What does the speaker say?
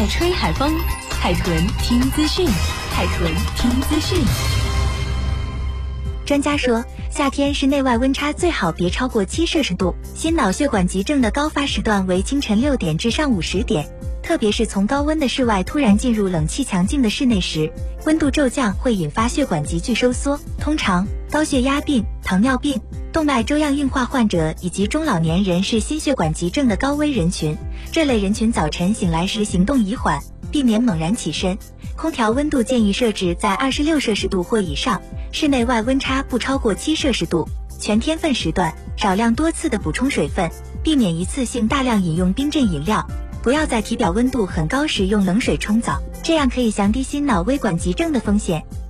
夜吹海风，海豚听资讯，海豚听资讯。 专家说，夏天室内外温差最好别超过7摄氏度。心脑血管急症的高发时段为清晨6点至上午10点，特别是从高温的室外突然进入冷气强劲的室内时，温度骤降会引发血管急剧收缩。通常，高血压病、糖尿病、动脉粥样硬化患者以及中老年人是心血管急症的高危人群。这类人群早晨醒来时行动宜缓，避免猛然起身。空调温度建议设置在26摄氏度或以上，室内外温差不超过7摄氏度。全天份时段，少量多次的补充水分，避免一次性大量饮用冰镇饮料。不要在体表温度很高时用冷水冲澡，这样可以降低心脑微管急症的风险。